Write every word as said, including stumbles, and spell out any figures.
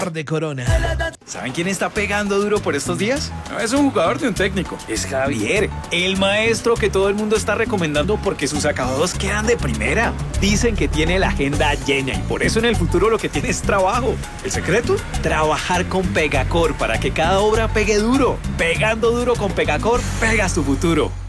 de Corona. ¿Saben quién está pegando duro por estos días? No es un jugador de un técnico, es Javier, el maestro que todo el mundo está recomendando porque sus acabados quedan de primera. Dicen que tiene la agenda llena y por eso en el futuro lo que tiene es trabajo. ¿El secreto? Trabajar con Pegacor para que cada obra pegue duro. Pegando duro con Pegacor, pegas tu futuro.